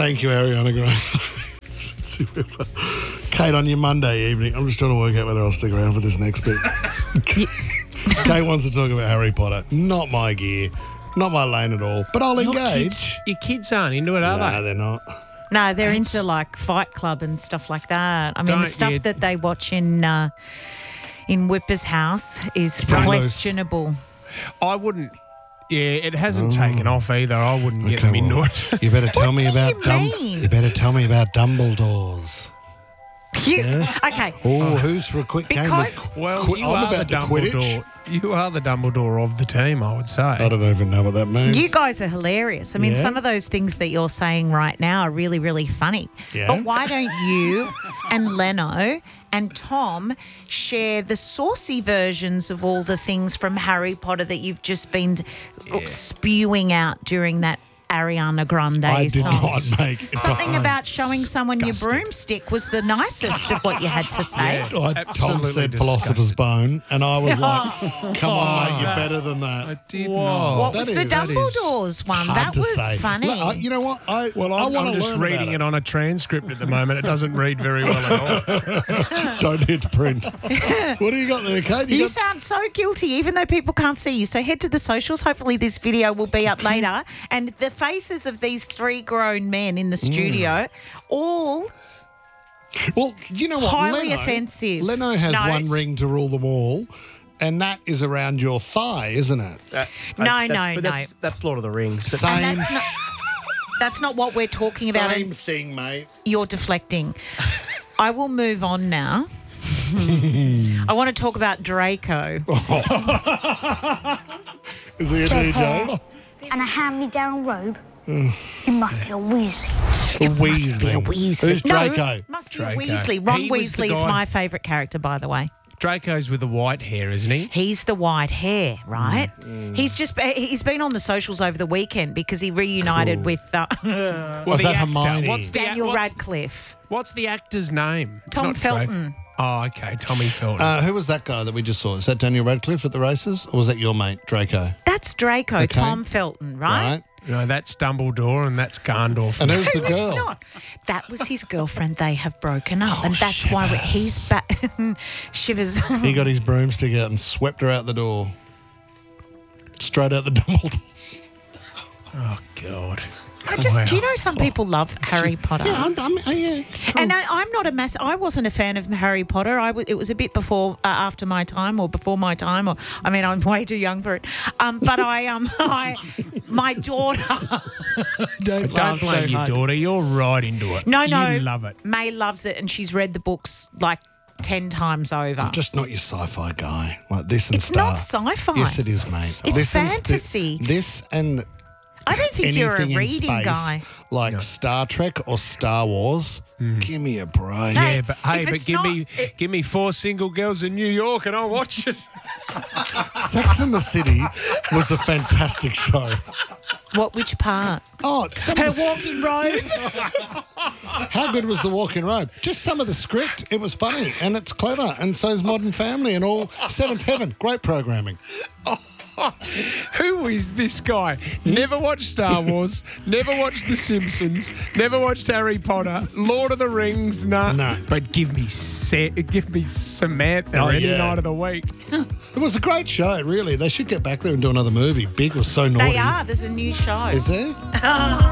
Thank you, Ariana Grande. Kate, on your Monday evening, I'm just trying to work out whether I'll stick around for this next bit. Kate wants to talk about Harry Potter. Not my gear. Not my lane at all. But I'll engage. Your kids aren't into it, are No, they? they're not. No, they're into like Fight Club and stuff like that. I mean, the stuff that they watch in Whipper's house is questionable. I wouldn't. Yeah, it hasn't taken off either. I wouldn't get them into it. You better tell me about mean? You better tell me about Dumbledore's. Okay. Oh, who's for a quick game? Well, you are the Dumbledore. You are the Dumbledore of the team, I would say. I don't even know what that means. You guys are hilarious. I mean, some of those things that you're saying right now are really, really funny. Yeah. But why don't you and Leno and Tom share the saucy versions of all the things from Harry Potter that you've just been spewing out during that Ariana Grande I did song? not make Something about showing someone your broomstick was the nicest of what you had to say. Tom Absolutely said philosopher's bone, and I was like, come on, mate, you're no. better than that. I did not. What was the Dumbledore's one? Hard That to was say. funny. You know what? I I'm just reading it on a transcript at the moment. It doesn't read very well at all. Don't hit print. What do you got there, Kate? You sound so guilty, even though people can't see you. So head to the socials. Hopefully this video will be up later. And the faces of these three grown men in the studio, all Well, you know what? highly offensive. Leno has one it's- ring to rule them all, and that is around your thigh, isn't it? No. That's Lord of the Rings. Same, And that's not what we're talking about. same And thing, mate. you're deflecting. I will move on now. I want to talk about Draco. Is he a DJ? And a hand-me-down robe. You must be a Weasley. A Weasley. Who's Draco? No, must be Draco. a Weasley. Ron He was the Weasley is guy- my favourite character, by the way. Draco's with the white hair, isn't he? He's the white hair, right? He's been on the socials over the weekend because he reunited with Was The that actor. Hermione? What's the Daniel what's- Radcliffe. What's the actor's name? It's Tom not Draco. Felton. Oh, okay, Tommy Felton. Who was that guy that we just saw? Is that Daniel Radcliffe at the races, or was that your mate, Draco? That's Draco, Tom Felton, right? no, that's Dumbledore and that's Gandalf. And who's the No, girl? it's not. That was his girlfriend. They have broken up, and that's why he's back. Shivers. He got his broomstick out and swept her out the door. Straight out the Dumbledore's. Oh, God. Do you know some people love Harry Potter? Yeah. And I'm not a mass. I wasn't a fan of Harry Potter. It was a bit before, after my time, or before my time, or I mean, I'm way too young for it. But my daughter. Don't blame your daughter. You're right into it. No, You love it. May loves it, and she's read the books like 10 times over. I'm just not your sci-fi guy. Like this and It's Star. not sci-fi. Yes, it is, mate. It's This and fantasy. this and I don't think you're a anything in reading space, guy. like Star Trek or Star Wars. Give me a break. Yeah, but if it's give me 4 single girls in New York and I'll watch it. Sex and the City was a fantastic show. Which part? Oh, Her walking robe. how good was the walking robe? Just some of the script. It was funny and it's clever, and so is Modern Family and all. Seventh Heaven, great programming. Who is this guy? Never watched Star Wars, never watched The Simpsons, never watched Harry Potter, Lord of the Rings, No. But give me Samantha any night of the week. It was a great show, really. They should get back there and do another movie. Big was so naughty. They are. There's a new show. Is there?